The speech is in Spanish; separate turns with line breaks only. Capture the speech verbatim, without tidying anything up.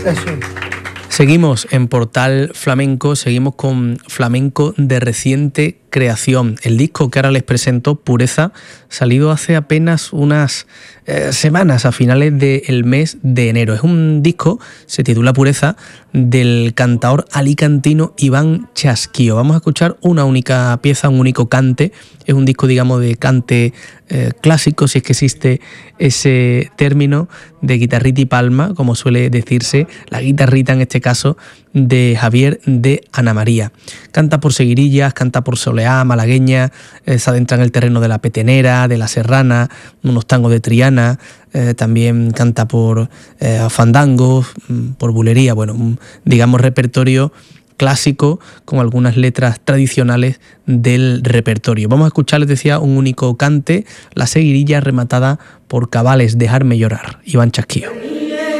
Eso.
Seguimos en Portal Flamenco, seguimos con flamenco de reciente creación. El disco que ahora les presento, Pureza, salido hace apenas unas eh, semanas, a finales del mes de enero. Es un disco, se titula Pureza, del cantaor alicantino Iván Chasquío. Vamos a escuchar una única pieza, un único cante. Es un disco, digamos, de cante eh, clásico, si es que existe ese término, de guitarrita y palma, como suele decirse, la guitarrita en este caso de Javier de Ana María. Canta por seguirillas, canta por soleá malagueña, eh, se adentra en el terreno de la petenera, de la serrana, unos tangos de Triana, eh, también canta por eh, fandangos, por bulería, bueno, un, digamos repertorio clásico con algunas letras tradicionales del repertorio. Vamos a escuchar, les decía, un único cante, la seguirilla rematada por cabales, Dejarme llorar, Iván Chasquío.